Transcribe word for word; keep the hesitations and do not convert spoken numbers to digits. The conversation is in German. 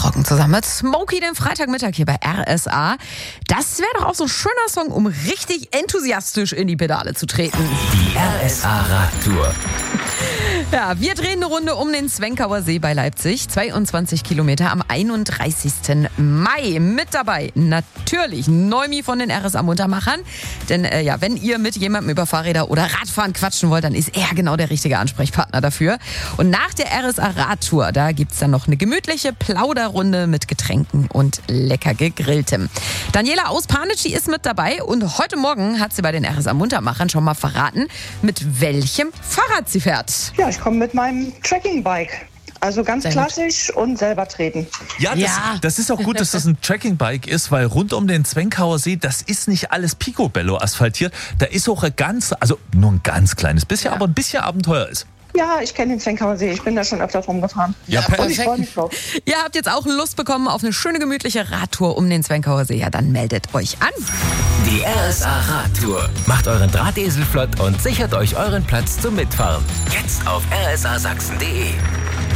Rocken zusammen mit Smokey den Freitagmittag hier bei R S A. Das wäre doch auch so ein schöner Song, um richtig enthusiastisch in die Pedale zu treten. Die R S A Radtour. Ja, wir drehen eine Runde um den Zwenkauer See bei Leipzig. zweiundzwanzig Kilometer am einunddreißigsten Mai. Mit dabei natürlich Neumi von den R S A-Muntermachern. Denn äh, ja, wenn ihr mit jemandem über Fahrräder oder Radfahren quatschen wollt, dann ist er genau der richtige Ansprechpartner dafür. Und nach der R S A-Radtour, da gibt's dann noch eine gemütliche Plauderrunde mit Getränken und lecker gegrilltem. Daniela aus Panitschi ist mit dabei und heute Morgen hat sie bei den R S A-Muntermachern schon mal verraten, mit welchem Fahrrad sie fährt. Ja, ich komme mit meinem Trekkingbike. Also ganz Sehr klassisch gut. Und selber treten. Ja, das, Ja. das ist auch gut, dass das ein Trekkingbike ist, weil rund um den Zwenkauer See, das ist nicht alles Picobello asphaltiert. Da ist auch ein ganz, also nur ein ganz kleines bisschen, Ja. aber ein bisschen Abenteuer ist. Ja, ich kenne den Zwenkauer See. Ich bin da schon öfter rumgefahren. Ja, Und ich freue mich drauf. Ihr habt jetzt auch Lust bekommen auf eine schöne gemütliche Radtour um den Zwenkauer See. Ja, dann meldet euch an. Die R S A Radtour. Macht euren Drahtesel flott und sichert euch euren Platz zum Mitfahren. Jetzt auf r s a sachsen punkt d e.